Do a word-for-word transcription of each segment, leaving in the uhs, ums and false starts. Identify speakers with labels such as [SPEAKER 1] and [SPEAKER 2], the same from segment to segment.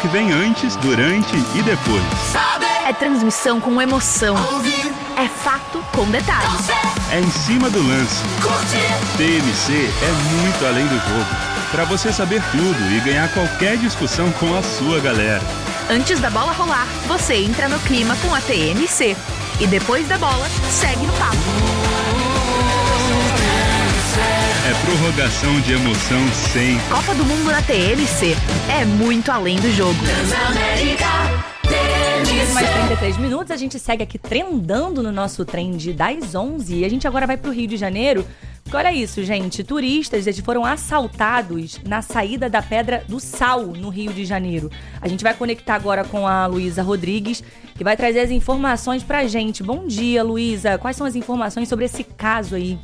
[SPEAKER 1] que vem antes, durante e depois.
[SPEAKER 2] É transmissão com emoção. É fato com detalhes.
[SPEAKER 1] É em cima do lance. T M C é muito além do jogo. Para você saber tudo e ganhar qualquer discussão com a sua galera.
[SPEAKER 2] Antes da bola rolar, você entra no clima com a T M C. E depois da bola, segue no papo.
[SPEAKER 1] É prorrogação de emoção sem.
[SPEAKER 2] Copa do Mundo na T M C. É muito além do jogo.
[SPEAKER 3] Mais trinta e três minutos, a gente segue aqui trendando no nosso trend das onze. E a gente agora vai pro Rio de Janeiro. Porque olha isso, gente. Turistas eles foram assaltados na saída da Pedra do Sal, no Rio de Janeiro. A gente vai conectar agora com a Luísa Rodrigues, que vai trazer as informações pra gente. Bom dia, Luísa. Quais são as informações sobre esse caso aí?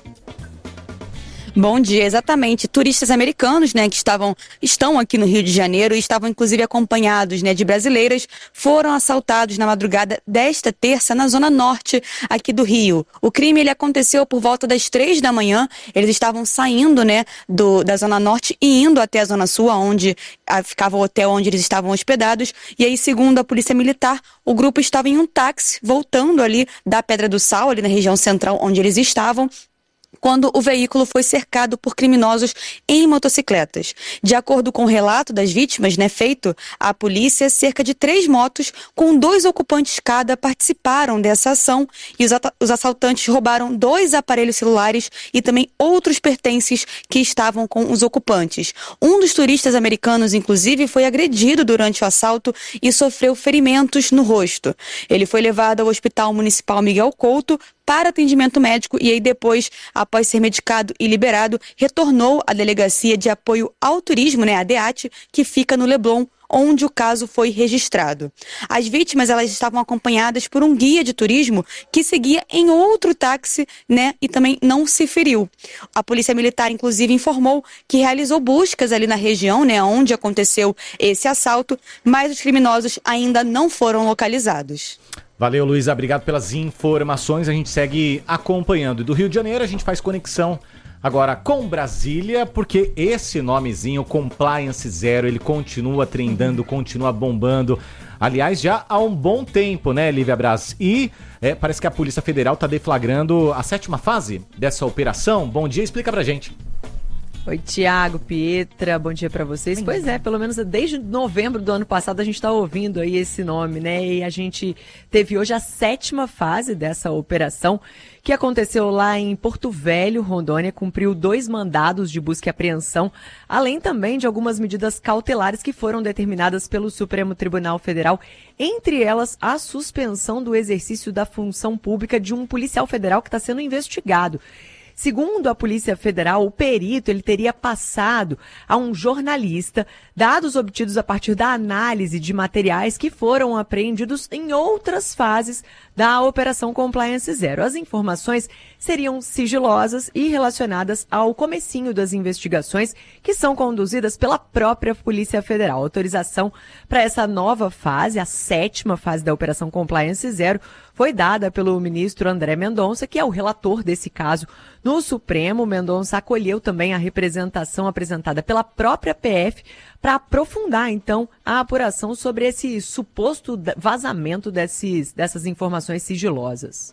[SPEAKER 4] Bom dia, exatamente. Turistas americanos, né, que estavam, estão aqui no Rio de Janeiro e estavam inclusive acompanhados, né, de brasileiras, foram assaltados na madrugada desta terça na zona norte aqui do Rio. O crime ele aconteceu por volta das três da manhã. Eles estavam saindo, né, do, da zona norte e indo até a zona sul, onde a, ficava o hotel onde eles estavam hospedados. E aí, segundo a polícia militar, o grupo estava em um táxi voltando ali da Pedra do Sal, ali na região central onde eles estavam, quando o veículo foi cercado por criminosos em motocicletas. De acordo com o relato das vítimas, né, feito à polícia, cerca de três motos com dois ocupantes cada participaram dessa ação e os, os assaltantes roubaram dois aparelhos celulares e também outros pertences que estavam com os ocupantes. Um dos turistas americanos, inclusive, foi agredido durante o assalto e sofreu ferimentos no rosto. Ele foi levado ao Hospital Municipal Miguel Couto para atendimento médico e aí depois, após ser medicado e liberado, retornou à Delegacia de Apoio ao Turismo, né, a DEAT, que fica no Leblon, onde o caso foi registrado. As vítimas, elas estavam acompanhadas por um guia de turismo que seguia em outro táxi, né, e também não se feriu. A Polícia Militar, inclusive, informou que realizou buscas ali na região, né, onde aconteceu esse assalto, mas os criminosos ainda não foram localizados.
[SPEAKER 5] Valeu, Luísa. Obrigado pelas informações. A gente segue acompanhando. Do Rio de Janeiro, a gente faz conexão agora com Brasília, porque esse nomezinho, Compliance Zero, ele continua trendando, continua bombando. Aliás, já há um bom tempo, né, Lívia Braz? E é, parece que a Polícia Federal está deflagrando a sétima fase dessa operação. Bom dia, explica pra gente.
[SPEAKER 6] Oi, Tiago, Pietra, bom dia pra vocês. Pois é, pelo menos desde novembro do ano passado a gente tá ouvindo aí esse nome, né? E a gente teve hoje a sétima fase dessa operação, que aconteceu lá em Porto Velho, Rondônia, cumpriu dois mandados de busca e apreensão, além também de algumas medidas cautelares que foram determinadas pelo Supremo Tribunal Federal, entre elas a suspensão do exercício da função pública de um policial federal que está sendo investigado. Segundo a Polícia Federal, o perito ele teria passado a um jornalista dados obtidos a partir da análise de materiais que foram apreendidos em outras fases da Operação Compliance Zero. As informações seriam sigilosas e relacionadas ao comecinho das investigações que são conduzidas pela própria Polícia Federal. A autorização para essa nova fase, a sétima fase da Operação Compliance Zero, foi dada pelo ministro André Mendonça, que é o relator desse caso no Supremo. Mendonça acolheu também a representação apresentada pela própria P F para aprofundar, então, a apuração sobre esse suposto vazamento desses, dessas informações sigilosas.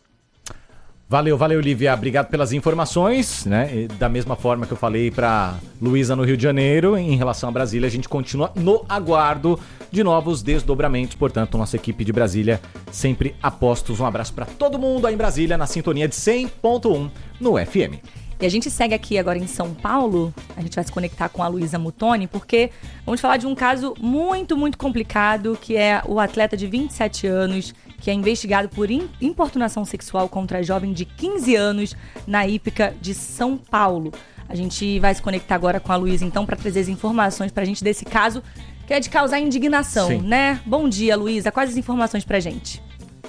[SPEAKER 5] Valeu, valeu, Lívia. Obrigado pelas informações, né? E da mesma forma que eu falei para Luísa no Rio de Janeiro, em relação a Brasília, a gente continua no aguardo de novos desdobramentos. Portanto, nossa equipe de Brasília sempre a postos. Um abraço para todo mundo aí em Brasília, na sintonia de cem ponto um no F M.
[SPEAKER 3] E a gente segue aqui agora em São Paulo, a gente vai se conectar com a Luísa Mutoni, porque vamos falar de um caso muito, muito complicado, que é o atleta de vinte e sete anos, que é investigado por importunação sexual contra a jovem de quinze anos na Hípica de São Paulo. A gente vai se conectar agora com a Luísa, então, para trazer as informações pra gente desse caso, que é de causar indignação, Sim. né? Bom dia, Luísa. Quais as informações pra gente?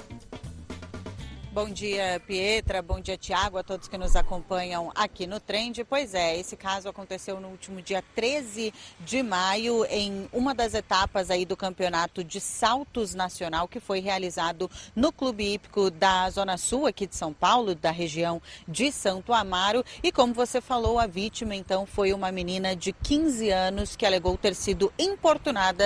[SPEAKER 7] Bom dia, Pietra. Bom dia, Tiago, a todos que nos acompanham aqui no Trend. Pois é, esse caso aconteceu no último dia treze de maio, em uma das etapas aí do campeonato de saltos nacional, que foi realizado no Clube Hípico da Zona Sul, aqui de São Paulo, da região de Santo Amaro. E como você falou, a vítima, então, foi uma menina de quinze anos que alegou ter sido importunada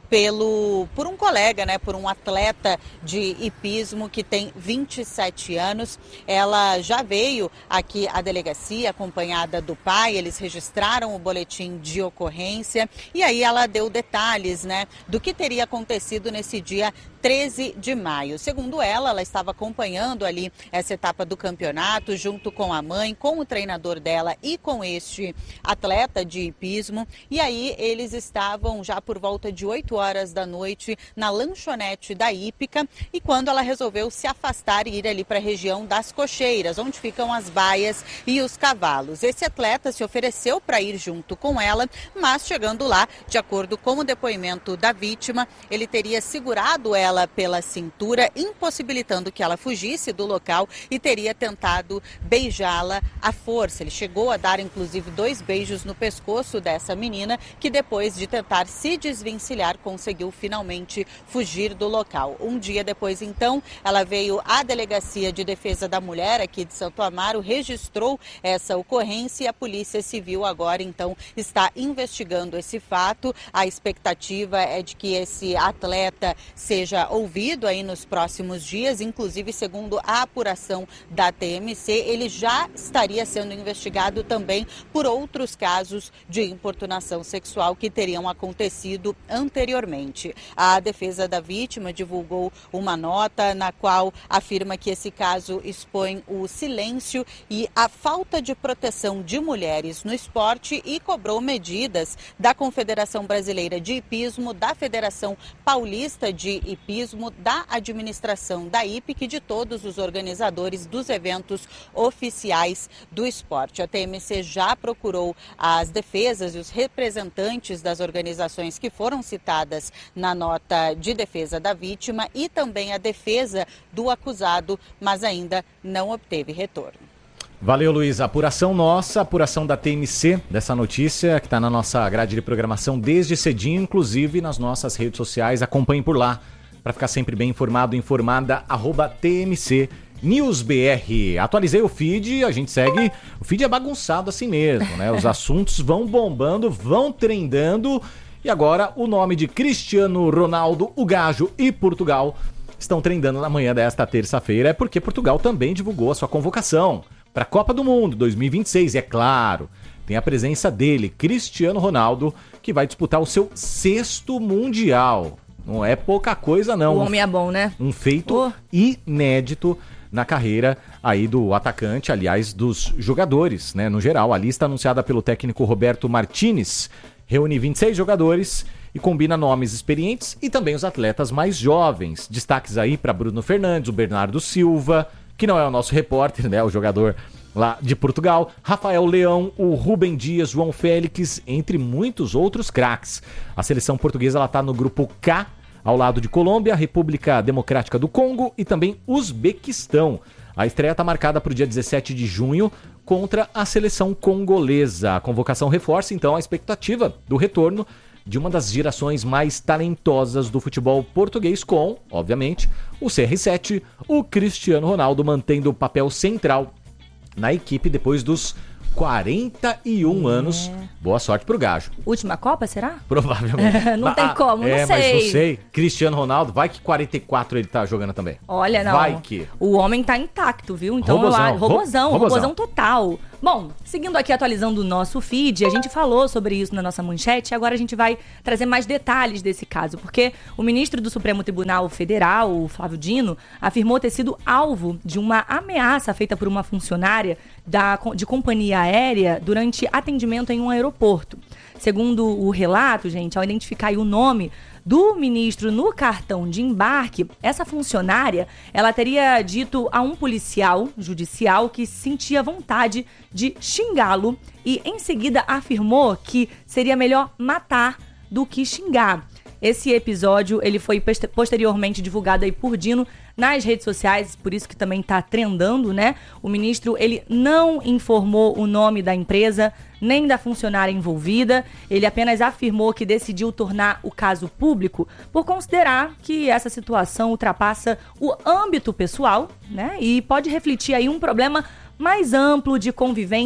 [SPEAKER 7] pelo, por um colega, né, por um atleta de hipismo que tem vinte e sete anos. Ela já veio aqui à delegacia acompanhada do pai, eles registraram o boletim de ocorrência e aí ela deu detalhes, né, do que teria acontecido nesse dia treze de maio. Segundo ela, ela estava acompanhando ali essa etapa do campeonato junto com a mãe, com o treinador dela e com este atleta de hipismo. E aí eles estavam já por volta de oito horas da noite na lanchonete da hípica e quando ela resolveu se afastar e ir ali para a região das cocheiras, onde ficam as baias e os cavalos. Esse atleta se ofereceu para ir junto com ela, mas chegando lá, de acordo com o depoimento da vítima, ele teria segurado ela pela cintura, impossibilitando que ela fugisse do local e teria tentado beijá-la à força. Ele chegou a dar, inclusive, dois beijos no pescoço dessa menina, que depois de tentar se desvencilhar, conseguiu finalmente fugir do local. Um dia depois, então, ela veio à Delegacia de Defesa da Mulher aqui de Santo Amaro, registrou essa ocorrência e a Polícia Civil agora, então, está investigando esse fato. A expectativa é de que esse atleta seja ouvido aí nos próximos dias, inclusive segundo a apuração da T M C, ele já estaria sendo investigado também por outros casos de importunação sexual que teriam acontecido anteriormente. A defesa da vítima divulgou uma nota na qual afirma que esse caso expõe o silêncio e a falta de proteção de mulheres no esporte e cobrou medidas da Confederação Brasileira de Hipismo, da Federação Paulista de Hipismo, da administração da hípica e de todos os organizadores dos eventos oficiais do esporte. A T M C já procurou as defesas e os representantes das organizações que foram citadas na nota de defesa da vítima e também a defesa do acusado, mas ainda não obteve retorno.
[SPEAKER 5] Valeu, Luiz. Apuração nossa, apuração da T M C, dessa notícia que está na nossa grade de programação desde cedinho, inclusive nas nossas redes sociais. Acompanhe por lá para ficar sempre bem informado, informada, arroba T M C News B R. Atualizei o feed, a gente segue. O feed é bagunçado assim mesmo, né? Os assuntos vão bombando, vão trendando. E agora o nome de Cristiano Ronaldo, o Gajo e Portugal estão trendando na manhã desta terça-feira. É porque Portugal também divulgou a sua convocação para a Copa do Mundo dois mil e vinte e seis. E é claro, tem a presença dele, Cristiano Ronaldo, que vai disputar o seu sexto Mundial. Não é pouca coisa, não.
[SPEAKER 3] O homem é bom, né?
[SPEAKER 5] Um feito oh. inédito na carreira aí do atacante, aliás, dos jogadores, né? No geral, a lista anunciada pelo técnico Roberto Martínez reúne vinte e seis jogadores e combina nomes experientes e também os atletas mais jovens. Destaques aí para Bruno Fernandes, o Bernardo Silva, que não é o nosso repórter, né? O jogador lá de Portugal, Rafael Leão, o Rubem Dias, João Félix, entre muitos outros craques. A seleção portuguesa está no grupo K, ao lado de Colômbia, República Democrática do Congo e também Uzbequistão. A estreia está marcada para o dia dezessete de junho contra a seleção congolesa. A convocação reforça, então, a expectativa do retorno de uma das gerações mais talentosas do futebol português com, obviamente, o C R sete, o Cristiano Ronaldo, mantendo o papel central na equipe depois dos quarenta e um é. anos. Boa sorte pro Gajo.
[SPEAKER 3] Última Copa, será?
[SPEAKER 5] Provavelmente.
[SPEAKER 3] Não tem como, não
[SPEAKER 5] é,
[SPEAKER 3] sei.
[SPEAKER 5] É, mas não sei. Cristiano Ronaldo, vai que quarenta e quatro ele tá jogando também.
[SPEAKER 3] Olha, não.
[SPEAKER 5] Vai que.
[SPEAKER 3] O homem tá intacto, viu? Então,
[SPEAKER 5] robozão,
[SPEAKER 3] eu, robozão,
[SPEAKER 5] ro-
[SPEAKER 3] robozão total. Bom, seguindo aqui atualizando o nosso feed, a gente falou sobre isso na nossa manchete e agora a gente vai trazer mais detalhes desse caso, porque o ministro do Supremo Tribunal Federal, o Flávio Dino, afirmou ter sido alvo de uma ameaça feita por uma funcionária da, de companhia aérea durante atendimento em um aeroporto. Segundo o relato, gente, ao identificar aí o nome do ministro no cartão de embarque, essa funcionária, ela teria dito a um policial judicial que sentia vontade de xingá-lo e em seguida afirmou que seria melhor matar do que xingar. Esse episódio ele foi posteriormente divulgado aí por Dino nas redes sociais, por isso que também está trendando, né? O ministro ele não informou o nome da empresa nem da funcionária envolvida. Ele apenas afirmou que decidiu tornar o caso público por considerar que essa situação ultrapassa o âmbito pessoal, né? E pode refletir aí um problema mais amplo de convivência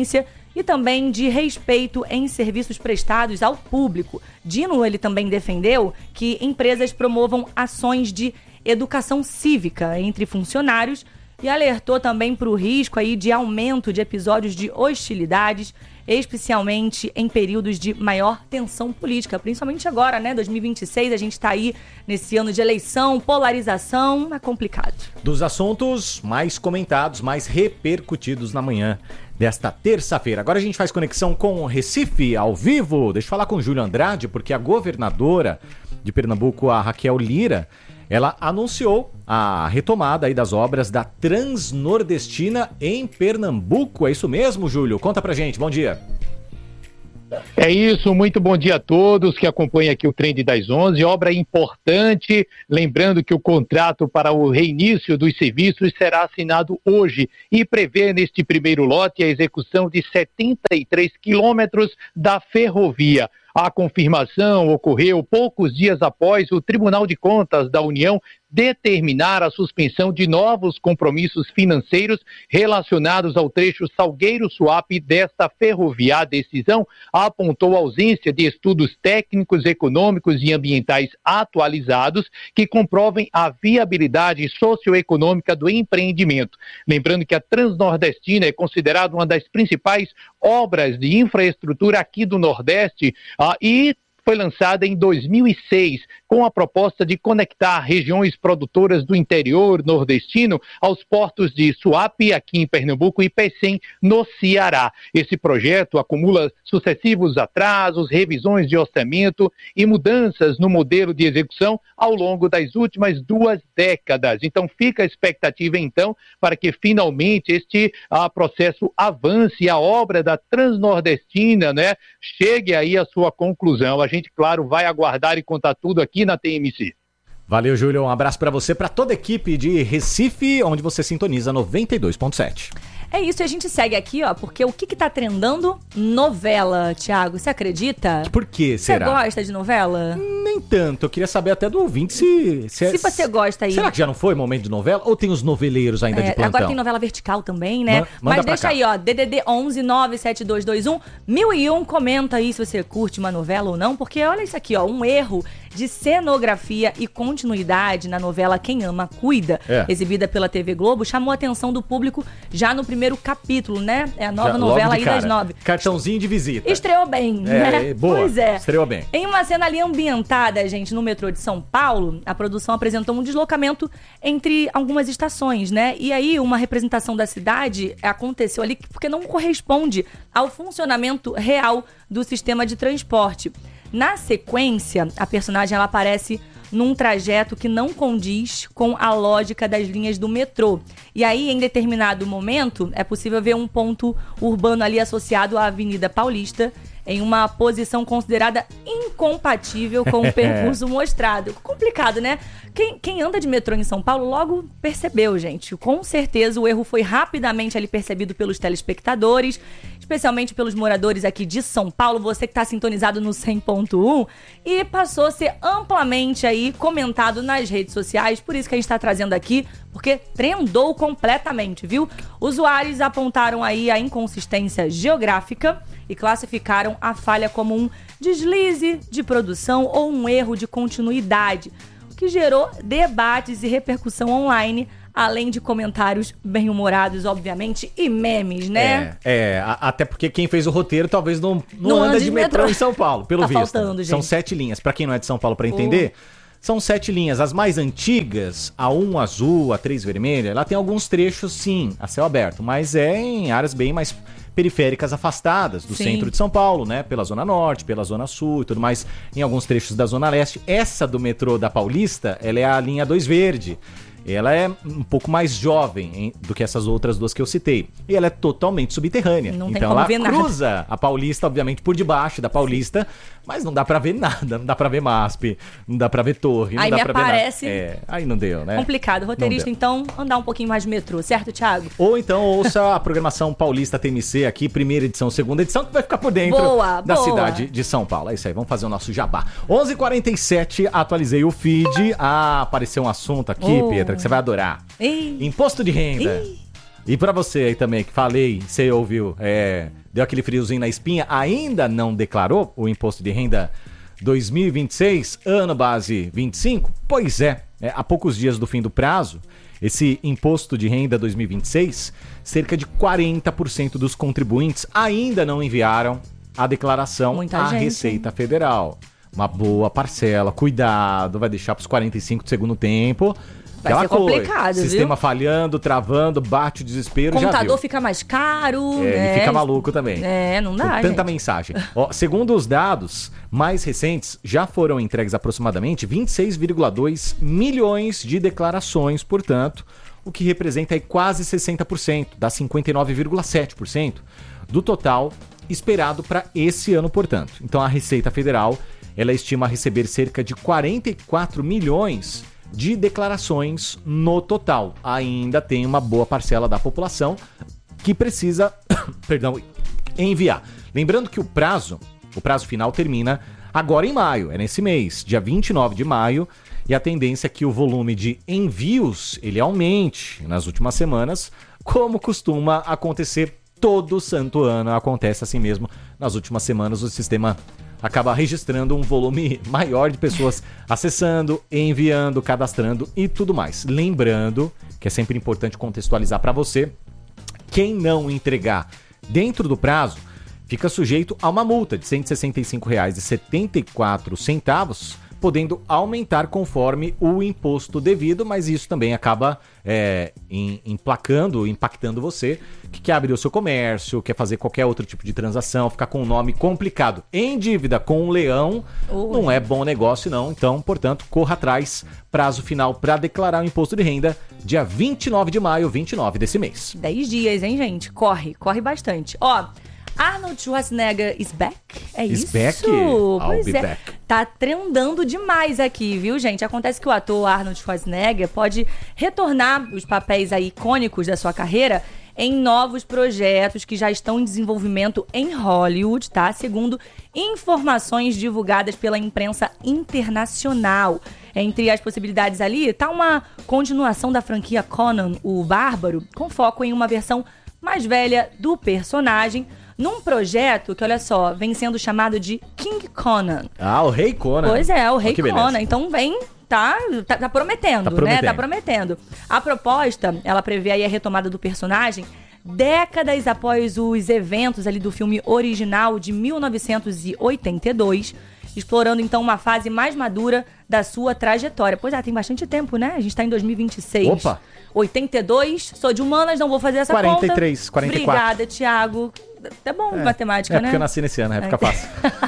[SPEAKER 3] e também de respeito em serviços prestados ao público. Dino, ele também defendeu que empresas promovam ações de educação cívica entre funcionários e alertou também para o risco aí de aumento de episódios de hostilidades, especialmente em períodos de maior tensão política, principalmente agora, né, dois mil e vinte e seis, a gente está aí nesse ano de eleição, polarização, é complicado.
[SPEAKER 5] Dos assuntos mais comentados, mais repercutidos na manhã desta terça-feira. Agora a gente faz conexão com o Recife, ao vivo. Deixa eu falar com o Júlio Andrade, porque a governadora de Pernambuco, a Raquel Lira, ela anunciou a retomada aí das obras da Transnordestina em Pernambuco. É isso mesmo, Júlio? Conta pra gente. Bom dia.
[SPEAKER 8] É isso, muito bom dia a todos que acompanham aqui o Trend das onze. Obra importante, lembrando que o contrato para o reinício dos serviços será assinado hoje e prevê neste primeiro lote a execução de setenta e três quilômetros da ferrovia. A confirmação ocorreu poucos dias após o Tribunal de Contas da União determinar a suspensão de novos compromissos financeiros relacionados ao trecho Salgueiro-Suape desta ferrovia. A decisão apontou a ausência de estudos técnicos, econômicos e ambientais atualizados que comprovem a viabilidade socioeconômica do empreendimento. Lembrando que a Transnordestina é considerada uma das principais obras de infraestrutura aqui do Nordeste ah, e foi lançada em dois mil e seis com a proposta de conectar regiões produtoras do interior nordestino aos portos de Suape, aqui em Pernambuco, e Pecém, no Ceará. Esse projeto acumula sucessivos atrasos, revisões de orçamento e mudanças no modelo de execução ao longo das últimas duas décadas. Então fica a expectativa, então, para que finalmente este ah, processo avance e a obra da Transnordestina, né, chegue aí à sua conclusão. A gente, claro, vai aguardar e contar tudo aqui na T M C.
[SPEAKER 5] Valeu, Júlio. Um abraço para você, para toda a equipe de Recife, onde você sintoniza noventa e dois ponto sete.
[SPEAKER 3] É isso, e a gente segue aqui, ó, porque o que que tá trendando? Novela, Thiago, você acredita?
[SPEAKER 5] Por que será?
[SPEAKER 3] Você gosta de novela?
[SPEAKER 5] Nem tanto, eu queria saber até do ouvinte se... Se,
[SPEAKER 3] se você gosta aí.
[SPEAKER 5] Será que já não foi momento de novela? Ou tem os noveleiros ainda
[SPEAKER 3] é,
[SPEAKER 5] de plantão?
[SPEAKER 3] Agora tem novela vertical também, né?
[SPEAKER 5] Man,
[SPEAKER 3] Mas deixa cá. Aí, ó, D D D onze nove sete dois dois um mil e um, comenta aí se você curte uma novela ou não, porque olha isso aqui, ó, um erro de cenografia e continuidade na novela Quem Ama Cuida, é. exibida pela T V Globo, chamou a atenção do público já no primeiro capítulo, né? É a nova já, novela aí cara. das nove.
[SPEAKER 5] Cartãozinho de visita.
[SPEAKER 3] Estreou bem, é, né?
[SPEAKER 5] Boa,
[SPEAKER 3] pois é.
[SPEAKER 5] Estreou bem.
[SPEAKER 3] Em uma cena ali ambientada, gente, no metrô de São Paulo, a produção apresentou um deslocamento entre algumas estações, né? E aí uma representação da cidade aconteceu ali porque não corresponde ao funcionamento real do sistema de transporte. Na sequência, a personagem ela aparece num trajeto que não condiz com a lógica das linhas do metrô. E aí, em determinado momento, é possível ver um ponto urbano ali associado à Avenida Paulista, em uma posição considerada incompatível com o percurso mostrado. Complicado, né? Quem, quem anda de metrô em São Paulo logo percebeu, gente. Com certeza o erro foi rapidamente ali percebido pelos telespectadores, especialmente pelos moradores aqui de São Paulo, você que está sintonizado no cem ponto um, e passou a ser amplamente aí comentado nas redes sociais, por isso que a gente está trazendo aqui, porque trendou completamente, viu? Usuários apontaram aí a inconsistência geográfica e classificaram a falha como um deslize de produção ou um erro de continuidade, o que gerou debates e repercussão online, além de comentários bem-humorados, obviamente, e memes, né?
[SPEAKER 5] É, é a, até porque quem fez o roteiro talvez não, não, não anda de, de metrô, metrô em São Paulo, pelo
[SPEAKER 3] tá
[SPEAKER 5] visto.
[SPEAKER 3] Faltando, gente.
[SPEAKER 5] São sete linhas, pra quem não é de São Paulo, pra entender... Oh. São sete linhas. As mais antigas, a um azul, a três vermelha, ela tem alguns trechos, sim, a céu aberto, mas é em áreas bem mais periféricas, afastadas do sim. centro de São Paulo, né? Pela Zona Norte, pela Zona Sul e tudo mais, em alguns trechos da Zona Leste. Essa do metrô da Paulista, ela é a linha dois verde. Ela é um pouco mais jovem hein, do que essas outras duas que eu citei. E ela é totalmente subterrânea.
[SPEAKER 3] Não tem
[SPEAKER 5] então
[SPEAKER 3] como
[SPEAKER 5] ela
[SPEAKER 3] ver
[SPEAKER 5] cruza
[SPEAKER 3] nada.
[SPEAKER 5] A Paulista, obviamente, por debaixo da Paulista, sim. mas não dá pra ver nada. Não dá pra ver M A S P, não dá pra ver torre, não
[SPEAKER 3] aí
[SPEAKER 5] dá
[SPEAKER 3] me
[SPEAKER 5] pra
[SPEAKER 3] aparece...
[SPEAKER 5] ver nada. É, aí não deu, né?
[SPEAKER 3] Complicado. Roteirista, então, andar um pouquinho mais de metrô, certo, Thiago?
[SPEAKER 5] Ou então ouça a programação Paulista T M C aqui, primeira edição, segunda edição, que vai ficar por dentro
[SPEAKER 3] boa,
[SPEAKER 5] da
[SPEAKER 3] boa.
[SPEAKER 5] cidade de São Paulo. É isso aí, vamos fazer o nosso jabá. onze e quarenta e sete, atualizei o feed. Ah, apareceu um assunto aqui, oh. Pietra, que você vai adorar.
[SPEAKER 3] Ei.
[SPEAKER 5] Imposto de renda.
[SPEAKER 3] Ei.
[SPEAKER 5] E pra você aí também, que falei, você ouviu, é, deu aquele friozinho na espinha, ainda não declarou o imposto de renda dois mil e vinte e seis, ano base vinte e cinco? Pois é, é, há poucos dias do fim do prazo, esse imposto de renda dois mil e vinte e seis, cerca de quarenta por cento dos contribuintes ainda não enviaram a declaração
[SPEAKER 3] Muita
[SPEAKER 5] à
[SPEAKER 3] gente.
[SPEAKER 5] Receita Federal. Uma boa parcela, cuidado, vai deixar para os quarenta e cinco do segundo tempo.
[SPEAKER 3] Vai ser complicado, viu?
[SPEAKER 5] Sistema falhando, travando, bate o desespero,
[SPEAKER 3] O
[SPEAKER 5] já
[SPEAKER 3] computador
[SPEAKER 5] viu.
[SPEAKER 3] fica mais caro.
[SPEAKER 5] É,
[SPEAKER 3] né?
[SPEAKER 5] Ele fica maluco também.
[SPEAKER 3] É, não dá,
[SPEAKER 5] Com tanta
[SPEAKER 3] gente.
[SPEAKER 5] mensagem. Ó, segundo os dados mais recentes, já foram entregues aproximadamente vinte e seis vírgula dois milhões de declarações, portanto, o que representa aí quase sessenta por cento, dá cinquenta e nove vírgula sete por cento do total esperado para esse ano, portanto. Então a Receita Federal, ela estima receber cerca de quarenta e quatro milhões de declarações no total. Ainda tem uma boa parcela da população que precisa, perdão, enviar. Lembrando que o prazo, o prazo final termina agora em maio, é nesse mês, dia vinte e nove de maio, e a tendência é que o volume de envios ele aumente nas últimas semanas, como costuma acontecer todo santo ano, acontece assim mesmo. Nas últimas semanas o sistema acaba registrando um volume maior de pessoas acessando, enviando, cadastrando e tudo mais. Lembrando que é sempre importante contextualizar para você, quem não entregar dentro do prazo fica sujeito a uma multa de cento e sessenta e cinco reais e setenta e quatro centavos, podendo aumentar conforme o imposto devido, mas isso também acaba é, em, emplacando, impactando você, que quer abrir o seu comércio, quer fazer qualquer outro tipo de transação, ficar com um nome complicado em dívida com um leão,
[SPEAKER 3] Ui.
[SPEAKER 5] não é bom negócio não. Então, portanto, corra atrás. Prazo final para declarar o imposto de renda, dia vinte e nove de maio, vinte e nove desse mês.
[SPEAKER 3] dez dias, hein, gente? Corre, corre bastante. Ó, Arnold Schwarzenegger is back? É
[SPEAKER 5] Is
[SPEAKER 3] isso?
[SPEAKER 5] back? I'll
[SPEAKER 3] Pois
[SPEAKER 5] be
[SPEAKER 3] é.
[SPEAKER 5] back.
[SPEAKER 3] Tá trendando demais aqui, viu, gente? Acontece que o ator Arnold Schwarzenegger pode retornar os papéis aí icônicos da sua carreira em novos projetos que já estão em desenvolvimento em Hollywood, tá? Segundo informações divulgadas pela imprensa internacional. Entre as possibilidades ali, tá uma continuação da franquia Conan, o Bárbaro, com foco em uma versão mais velha do personagem, num projeto que, olha só, vem sendo chamado de King Conan.
[SPEAKER 5] Ah, o Rei Conan.
[SPEAKER 3] Pois é, o Rei
[SPEAKER 5] que
[SPEAKER 3] Conan.
[SPEAKER 5] beleza.
[SPEAKER 3] Então vem, tá, tá, tá prometendo,
[SPEAKER 5] Tá
[SPEAKER 3] né?
[SPEAKER 5] prometendo.
[SPEAKER 3] Tá prometendo. A proposta, ela prevê aí a retomada do personagem décadas após os eventos ali do filme original de mil novecentos e oitenta e dois, explorando então uma fase mais madura da sua trajetória. Pois é, tem bastante tempo, né? A gente tá em dois mil e vinte e seis.
[SPEAKER 5] Opa!
[SPEAKER 3] oitenta e dois, sou de humanas, não vou fazer essa
[SPEAKER 5] quarenta e três,
[SPEAKER 3] conta.
[SPEAKER 5] quarenta e quatro.
[SPEAKER 3] Obrigada, Thiago. Tá bom
[SPEAKER 5] É,
[SPEAKER 3] matemática,
[SPEAKER 5] é
[SPEAKER 3] né?
[SPEAKER 5] porque eu nasci nesse ano, aí fica fácil.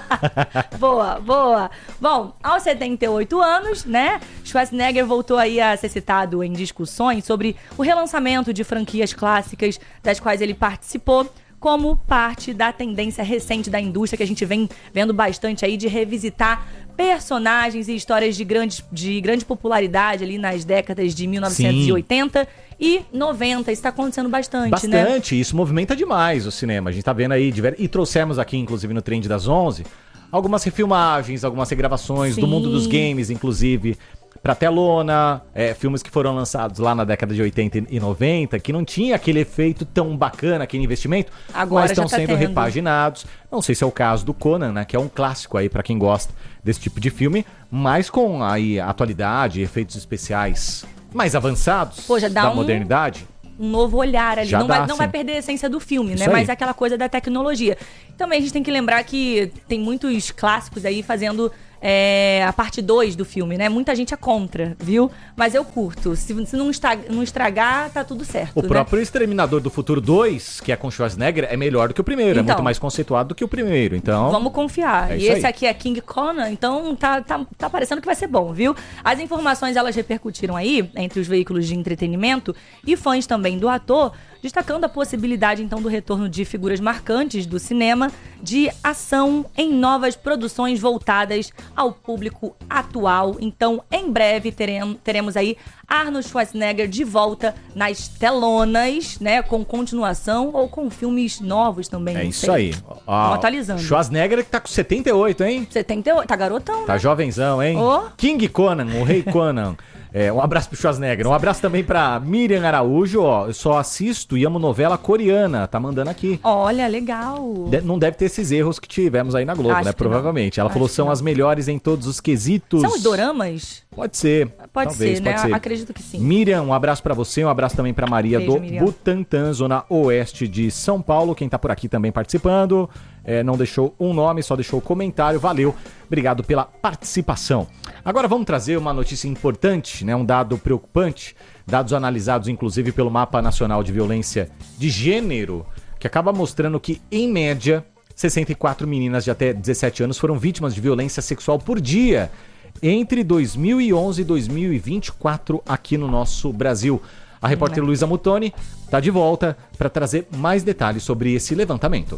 [SPEAKER 3] Boa, boa. Bom, aos setenta e oito anos, né, Schwarzenegger voltou aí a ser citado em discussões sobre o relançamento de franquias clássicas das quais ele participou, como parte da tendência recente da indústria que a gente vem vendo bastante aí de revisitar personagens e histórias de grande, de grande popularidade ali nas décadas de mil novecentos e oitenta e noventa. Isso tá acontecendo bastante, né?
[SPEAKER 5] Bastante, isso movimenta demais o cinema. A gente tá vendo aí, diver... e trouxemos aqui, inclusive, no Trend das onze, algumas refilmagens, algumas regravações
[SPEAKER 3] Sim.
[SPEAKER 5] do mundo dos games, inclusive, pra telona, é, filmes que foram lançados lá na década de oitenta e noventa, que não tinha aquele efeito tão bacana, aquele investimento,
[SPEAKER 3] Agora
[SPEAKER 5] mas estão
[SPEAKER 3] já tá
[SPEAKER 5] sendo
[SPEAKER 3] tendo.
[SPEAKER 5] repaginados. Não sei se é o caso do Conan, né, que é um clássico aí pra quem gosta desse tipo de filme, mas com aí a atualidade, efeitos especiais mais avançados
[SPEAKER 3] Pô, já dá
[SPEAKER 5] da
[SPEAKER 3] um-
[SPEAKER 5] modernidade.
[SPEAKER 3] um novo olhar ali.
[SPEAKER 5] Já
[SPEAKER 3] Não,
[SPEAKER 5] dá,
[SPEAKER 3] vai, não vai
[SPEAKER 5] sim.
[SPEAKER 3] perder a essência do filme,
[SPEAKER 5] Isso
[SPEAKER 3] né?
[SPEAKER 5] aí.
[SPEAKER 3] Mas é aquela coisa da tecnologia. Também a gente tem que lembrar que tem muitos clássicos aí fazendo é, a parte dois do filme, né? Muita gente é contra, viu? Mas eu curto. Se, se não, estra- não estragar, tá tudo certo,
[SPEAKER 5] O
[SPEAKER 3] né?
[SPEAKER 5] próprio Exterminador do Futuro dois, que é com Schwarzenegger, é melhor do que o primeiro. É
[SPEAKER 3] Então.
[SPEAKER 5] muito mais conceituado do que o primeiro. Então,
[SPEAKER 3] Vamos confiar.
[SPEAKER 5] É
[SPEAKER 3] e
[SPEAKER 5] isso
[SPEAKER 3] esse
[SPEAKER 5] aí.
[SPEAKER 3] aqui é King Conan, então tá, tá, tá parecendo que vai ser bom, viu? As informações, elas repercutiram aí entre os veículos de entretenimento e fãs também do ator, destacando a possibilidade, então, do retorno de figuras marcantes do cinema, de ação em novas produções voltadas ao público atual. Então, em breve, teremos, teremos aí Arnold Schwarzenegger de volta nas telonas, né? Com continuação ou com filmes novos também.
[SPEAKER 5] é
[SPEAKER 3] não
[SPEAKER 5] isso
[SPEAKER 3] sei.
[SPEAKER 5] aí. Ó,
[SPEAKER 3] Vamos atualizando.
[SPEAKER 5] Schwarzenegger que tá com setenta e oito, hein?
[SPEAKER 3] setenta e oito, tá garotão,
[SPEAKER 5] Tá
[SPEAKER 3] né?
[SPEAKER 5] jovenzão, hein?
[SPEAKER 3] Ô.
[SPEAKER 5] King Conan, o Rei Conan. É, um abraço pro Schwarzenegger. Um abraço também pra Miriam Araújo, ó. Eu só assisto e amo novela coreana. Tá mandando aqui.
[SPEAKER 3] Olha, legal.
[SPEAKER 5] De- não deve ter esses erros que tivemos aí na Globo,
[SPEAKER 3] Acho
[SPEAKER 5] né?
[SPEAKER 3] que
[SPEAKER 5] Provavelmente. Ela
[SPEAKER 3] Acho
[SPEAKER 5] falou
[SPEAKER 3] que
[SPEAKER 5] são
[SPEAKER 3] não.
[SPEAKER 5] as melhores em todos os quesitos.
[SPEAKER 3] São os doramas?
[SPEAKER 5] Pode ser.
[SPEAKER 3] Pode
[SPEAKER 5] Talvez,
[SPEAKER 3] ser,
[SPEAKER 5] pode
[SPEAKER 3] né?
[SPEAKER 5] ser.
[SPEAKER 3] Acredito que sim.
[SPEAKER 5] Miriam, um abraço pra você, um abraço também pra Maria
[SPEAKER 3] Beijo,
[SPEAKER 5] do
[SPEAKER 3] Miriam.
[SPEAKER 5] Butantã, zona oeste de São Paulo. Quem tá por aqui também participando. É, não deixou um nome, só deixou o comentário. Valeu, obrigado pela participação. Agora vamos trazer uma notícia importante, né? Um dado preocupante. Dados analisados, inclusive, pelo Mapa Nacional de Violência de Gênero, que acaba mostrando que, em média, sessenta e quatro meninas de até dezessete anos foram vítimas de violência sexual por dia entre dois mil e onze e dois mil e vinte e quatro aqui no nosso Brasil. A repórter Luísa Mutoni está de volta para trazer mais detalhes sobre esse levantamento.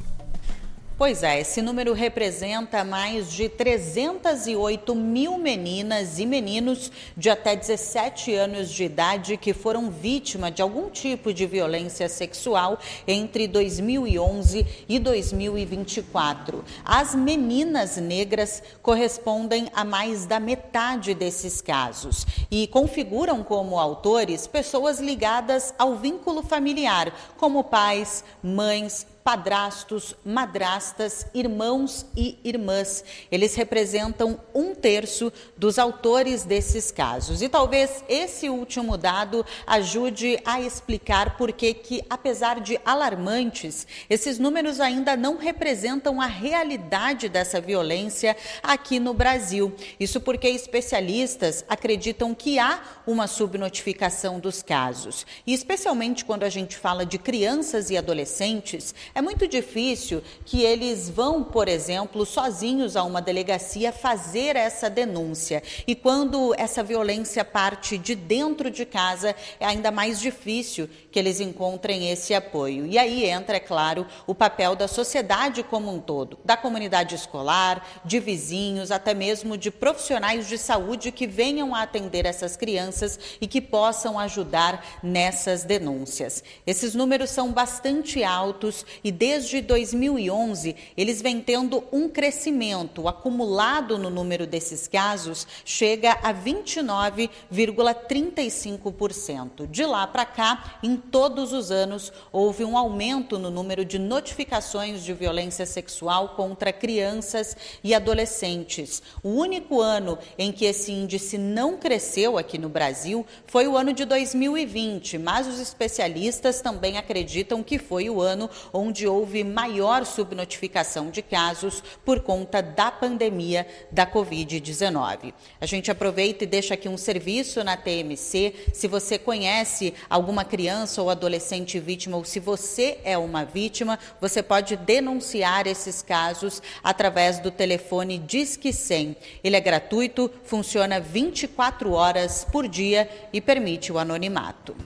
[SPEAKER 7] Pois é, esse número representa mais de trezentas e oito mil meninas e meninos de até dezessete anos de idade que foram vítimas de algum tipo de violência sexual entre dois mil e onze e dois mil e vinte e quatro. As meninas negras correspondem a mais da metade desses casos e configuram como autores pessoas ligadas ao vínculo familiar, como pais, mães, padrastos, madrastas, irmãos e irmãs. Eles representam um terço dos autores desses casos. E talvez esse último dado ajude a explicar por que que, apesar de alarmantes, esses números ainda não representam a realidade dessa violência aqui no Brasil. Isso porque especialistas acreditam que há uma subnotificação dos casos. E especialmente quando a gente fala de crianças e adolescentes, é muito difícil que eles vão, por exemplo, sozinhos a uma delegacia fazer essa denúncia. E quando essa violência parte de dentro de casa, é ainda mais difícil que eles encontrem esse apoio. E aí entra, é claro, o papel da sociedade como um todo, da comunidade escolar, de vizinhos, até mesmo de profissionais de saúde que venham a atender essas crianças e que possam ajudar nessas denúncias. Esses números são bastante altos e desde dois mil e onze eles vêm tendo um crescimento. O acumulado no número desses casos chega a vinte e nove vírgula trinta e cinco por cento. De lá para cá, em todos os anos, houve um aumento no número de notificações de violência sexual contra crianças e adolescentes. O único ano em que esse índice não cresceu aqui no Brasil foi o ano de dois mil e vinte, mas os especialistas também acreditam que foi o ano onde houve maior subnotificação de casos por conta da pandemia da covid dezenove. A gente aproveita e deixa aqui um serviço na T M C. Se você conhece alguma criança ou adolescente vítima, ou se você é uma vítima, você pode denunciar esses casos através do telefone Disque cem. Ele é gratuito, funciona vinte e quatro horas por dia e permite o anonimato.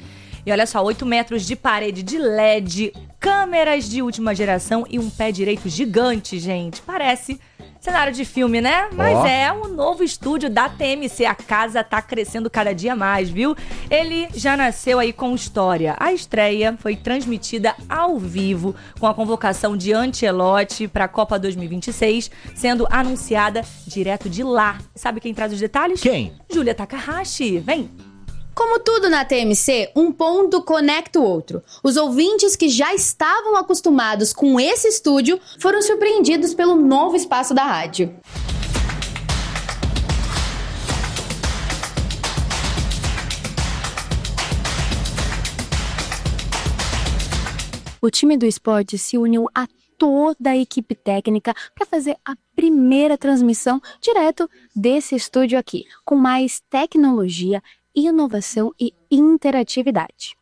[SPEAKER 3] E olha só, oito metros de parede de L E D, câmeras de última geração e um pé direito gigante, gente. Parece cenário de filme, né? Mas oh. é um novo estúdio da T M C. A casa tá crescendo cada dia mais, viu? Ele já nasceu aí com história. A estreia foi transmitida ao vivo com a convocação de Ancelotti para a Copa dois mil e vinte e seis, sendo anunciada direto de lá. Sabe quem traz os detalhes?
[SPEAKER 5] Quem?
[SPEAKER 3] Júlia Takahashi. Vem!
[SPEAKER 9] Como tudo na T M C, um ponto conecta o outro. Os ouvintes que já estavam acostumados com esse estúdio foram surpreendidos pelo novo espaço da rádio. O time do esporte se uniu a toda a equipe técnica para fazer a primeira transmissão direto desse estúdio aqui, com mais tecnologia, inovação e interatividade.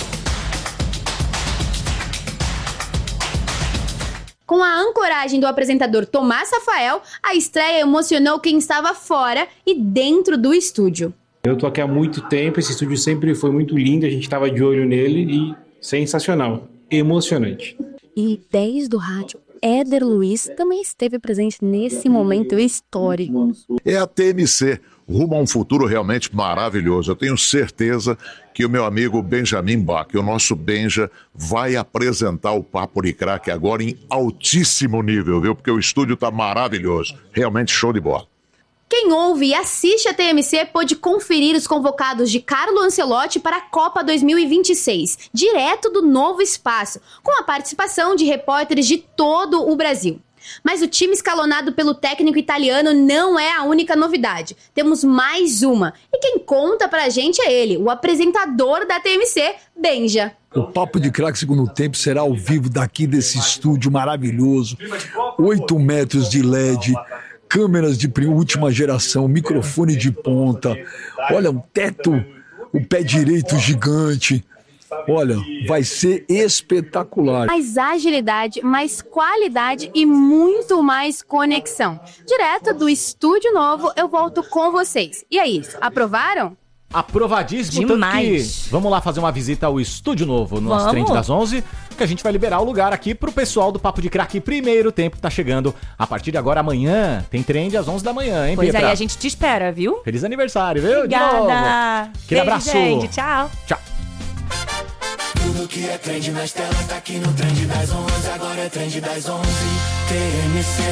[SPEAKER 9] Com a ancoragem do apresentador Tomás Rafael, a estreia emocionou quem estava fora e dentro do estúdio.
[SPEAKER 10] Eu tô aqui há muito tempo, esse estúdio sempre foi muito lindo, a gente estava de olho nele e sensacional, emocionante.
[SPEAKER 9] E dez do rádio, Éder Luiz, também esteve presente nesse momento histórico.
[SPEAKER 11] É a T M C, rumo a um futuro realmente maravilhoso. Eu tenho certeza que o meu amigo Benjamin Bach, o nosso Benja, vai apresentar o Papo de Crack agora em altíssimo nível, viu? Porque o estúdio tá maravilhoso, realmente show de bola.
[SPEAKER 12] Quem ouve e assiste a T M C pôde conferir os convocados de Carlo Ancelotti para a Copa dois mil e vinte e seis, direto do Novo Espaço, com a participação de repórteres de todo o Brasil. Mas o time escalonado pelo técnico italiano não é a única novidade. Temos mais uma. E quem conta pra gente é ele, o apresentador da T M C, Benja.
[SPEAKER 13] O Papo de Craque Segundo Tempo será ao vivo daqui desse estúdio maravilhoso. oito metros de L E D, câmeras de última geração, microfone de ponta. Olha, um teto, o pé direito gigante. Olha, vai ser espetacular.
[SPEAKER 9] Mais agilidade, mais qualidade e muito mais conexão. Direto do estúdio novo, eu volto com vocês. E é isso, aprovaram?
[SPEAKER 5] Aprovadíssimo.
[SPEAKER 3] Demais.
[SPEAKER 5] Tanto que vamos lá fazer uma visita ao estúdio novo no nosso
[SPEAKER 3] Vamos.
[SPEAKER 5] Trend das onze, que a gente vai liberar o lugar aqui pro pessoal do Papo de Craque Primeiro Tempo, que tá chegando a partir de agora, amanhã. Tem Trend às onze da manhã, hein,
[SPEAKER 3] Pois
[SPEAKER 5] Pietra?
[SPEAKER 3] aí, a gente te espera, viu?
[SPEAKER 5] Feliz aniversário, viu?
[SPEAKER 3] Obrigada.
[SPEAKER 5] De novo. Aquele
[SPEAKER 3] Beijo,
[SPEAKER 5] abraço.
[SPEAKER 3] gente. Tchau.
[SPEAKER 5] Tchau.
[SPEAKER 14] Tudo que é trend nas telas tá aqui no Trend das onze. Agora é Trend das onze, T M C.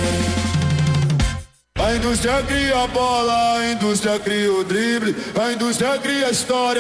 [SPEAKER 15] A indústria cria a bola, a indústria cria o drible, a indústria cria a história.